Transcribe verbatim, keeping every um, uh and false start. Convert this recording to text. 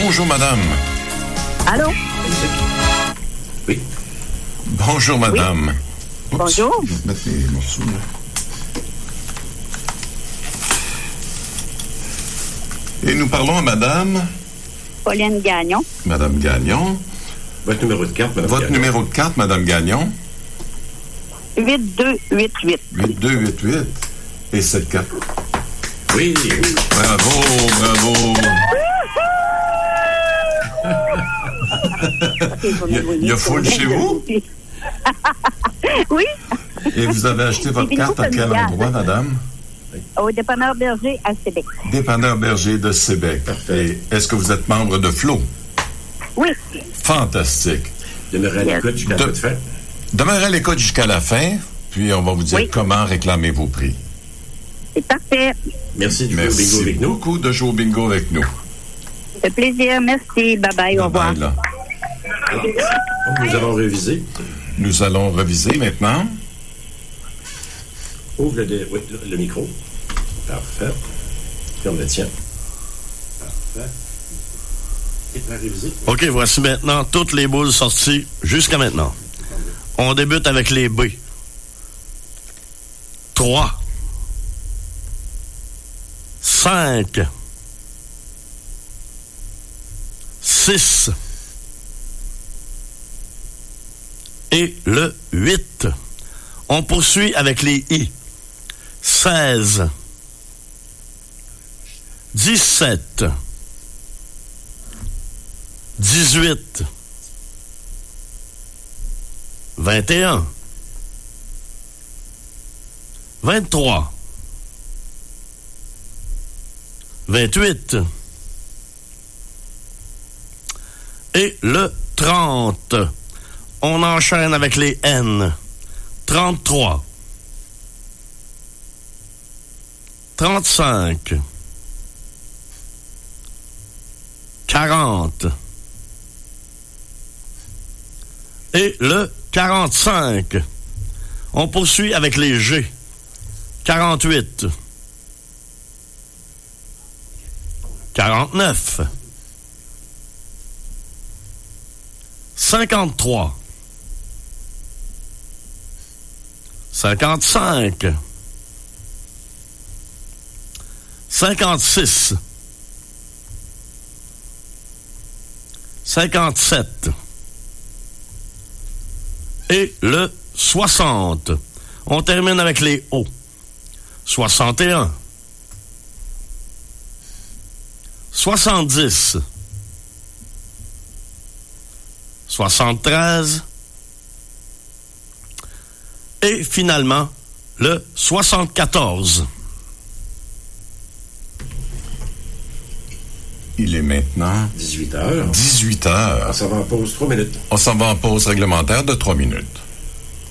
Bonjour, madame. Allô? Oui. Bonjour, madame. Oui. Bonjour. Je vais mettre les morceaux, là. Et nous parlons à madame... Pauline Gagnon. Madame Gagnon. Votre numéro de carte, madame Votre Gagnon. numéro de carte, madame Gagnon. huit deux huit huit. huit deux huit huit. Et cette carte. Oui, oui. Bravo, bravo. il, y a, il y a foule chez vous? Oui. Et vous avez acheté votre carte à quel endroit, madame? Au dépanneur Berger à Sébec. Dépanneur Berger de Sébec. Parfait. Et est-ce que vous êtes membre de Flo? Oui. Fantastique. Demeurez à l'écoute jusqu'à la De- toute fin. Demeurez à l'écoute jusqu'à la fin, puis on va vous dire Oui. comment réclamer vos prix. C'est parfait. Merci du jouer au bingo Merci avec nous. beaucoup de jouer au bingo avec nous. Ça fait plaisir. Merci. Bye-bye. Au revoir. Bye-bye, là. Nous avons révisé. Nous allons reviser maintenant. Ouvre le, oui, le micro. Parfait. Ferme le tien. Parfait. Et prêt à réviser? OK, voici maintenant toutes les boules sorties jusqu'à maintenant. On débute avec les B. trois. cinq. six. Et le huit. On poursuit avec les I. seize. dix-sept. dix-huit. vingt et un. vingt-trois. vingt-huit. Et le trente. On enchaîne avec les N. trente-trois. trente-cinq. quarante. Et le quarante-cinq. On poursuit avec les G. quarante-huit. quarante-neuf. cinquante-trois. cinquante-cinq. cinquante-six. cinquante-sept. Et le soixante. On termine avec les O. soixante et un. soixante-dix. soixante-treize. Et finalement, le soixante-quatorze. Il est maintenant dix-huit heures. dix-huit heures. On s'en va en pause trois minutes. On s'en va en pause réglementaire de trois minutes.